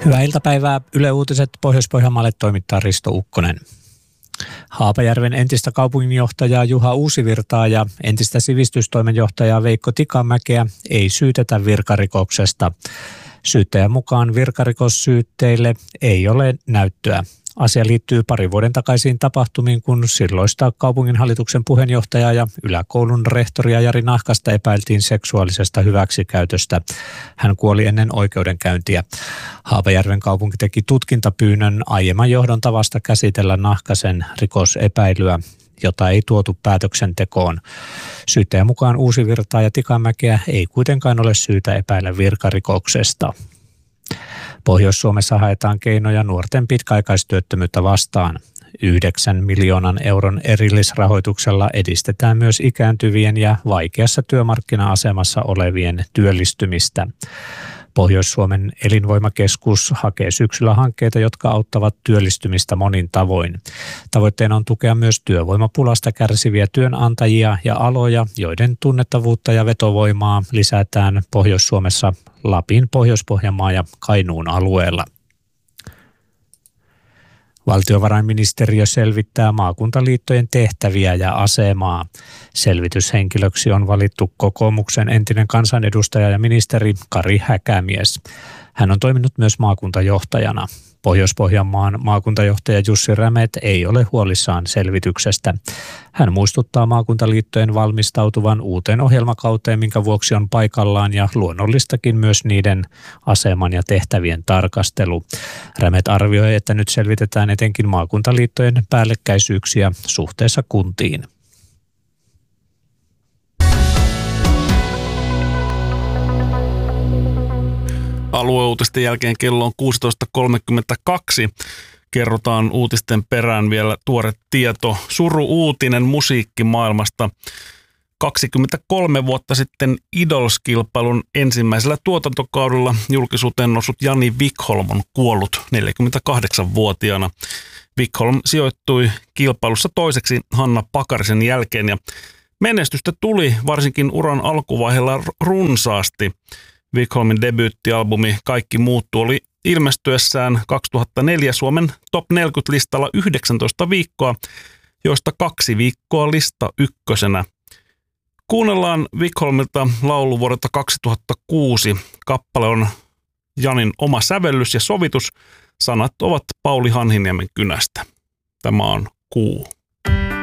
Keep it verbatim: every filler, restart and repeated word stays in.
Hyvää iltapäivää. Yle Uutiset Pohjois-Pohjanmaalle toimittaa Risto Ukkonen. Haapajärven entistä kaupunginjohtajaa Juha Uusivirtaa ja entistä sivistystoimenjohtajaa Veikko Tikamäkeä ei syytetä virkarikoksesta. Syyttäjän mukaan virkarikossyytteille ei ole näyttöä. Asia liittyy pari vuoden takaisiin tapahtumiin, kun silloista kaupunginhallituksen puheenjohtajaa ja yläkoulun rehtoria Jari Nahkasta epäiltiin seksuaalisesta hyväksikäytöstä. Hän kuoli ennen oikeudenkäyntiä. Haapajärven kaupunki teki tutkintapyynnön aiemman johdon tavasta käsitellä Nahkasen rikosepäilyä, jota ei tuotu päätöksentekoon. Syyttäjän mukaan Uusivirtaa ja Tikamäkeä ei kuitenkaan ole syytä epäillä virkarikoksesta. Pohjois-Suomessa haetaan keinoja nuorten pitkäaikaistyöttömyyttä vastaan. Yhdeksän miljoonan euron erillisrahoituksella edistetään myös ikääntyvien ja vaikeassa työmarkkina-asemassa olevien työllistymistä. Pohjois-Suomen elinvoimakeskus hakee syksyllä hankkeita, jotka auttavat työllistymistä monin tavoin. Tavoitteena on tukea myös työvoimapulasta kärsiviä työnantajia ja aloja, joiden tunnettavuutta ja vetovoimaa lisätään Pohjois-Suomessa, Lapin, Pohjois-Pohjanmaan ja Kainuun alueella. Valtiovarainministeriö selvittää maakuntaliittojen tehtäviä ja asemaa. Selvityshenkilöksi on valittu kokoomuksen entinen kansanedustaja ja ministeri Kari Häkämies. Hän on toiminut myös maakuntajohtajana. Pohjois-Pohjanmaan maakuntajohtaja Jussi Rämet ei ole huolissaan selvityksestä. Hän muistuttaa maakuntaliittojen valmistautuvan uuteen ohjelmakauteen, minkä vuoksi on paikallaan ja luonnollistakin myös niiden aseman ja tehtävien tarkastelu. Rämet arvioi, että nyt selvitetään etenkin maakuntaliittojen päällekkäisyyksiä suhteessa kuntiin. Alueuutisten jälkeen kello on kuusitoista kolmekymmentäkaksi. Kerrotaan uutisten perään vielä tuore tieto. Suru-uutinen musiikkimaailmasta. kaksikymmentäkolme vuotta sitten Idols-kilpailun ensimmäisellä tuotantokaudella julkisuuteen noussut Jani Wikholm on kuollut neljäkymmentäkahdeksanvuotiaana. Wikholm sijoittui kilpailussa toiseksi Hanna Pakarisen jälkeen ja menestystä tuli varsinkin uran alkuvaiheella runsaasti. Wikholmin debyyttialbumi Kaikki muuttuu oli ilmestyessään kaksituhattaneljä Suomen top neljäkymmentä-listalla yhdeksäntoista viikkoa, joista kaksi viikkoa lista ykkösenä. Kuunnellaan Wikholmilta laulu vuodelta kaksituhattakuusi. Kappale on Janin oma sävellys ja sovitus. Sanat ovat Pauli Hanhiniemen kynästä. Tämä on Kuu.